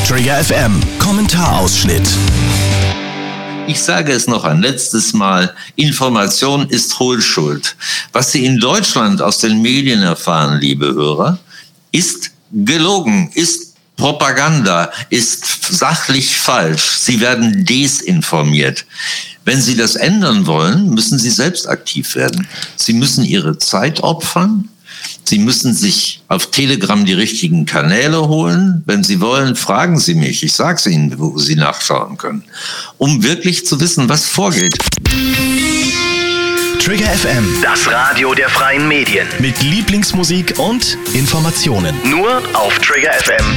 Trigger FM Kommentarausschnitt. Ich sage es noch ein letztes Mal, Information ist Hohlschuld. Was Sie in Deutschland aus den Medien erfahren, liebe Hörer, ist gelogen, ist Propaganda, ist sachlich falsch. Sie werden desinformiert. Wenn Sie das ändern wollen, müssen Sie selbst aktiv werden. Sie müssen Ihre Zeit opfern. Sie müssen sich auf Telegram die richtigen Kanäle holen. Wenn Sie wollen, fragen Sie mich. Ich sage es Ihnen, wo Sie nachschauen können, um wirklich zu wissen, was vorgeht. Trigger FM, Das Radio der freien Medien. mit Lieblingsmusik und Informationen. Nur auf triggerfm.de.